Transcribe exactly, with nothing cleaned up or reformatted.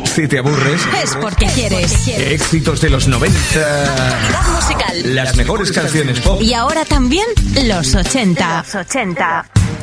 Si te aburres, es porque quieres. Éxitos de los noventa. Calidad musical. Las mejores canciones pop. Y ahora también los ochenta. Los ochenta.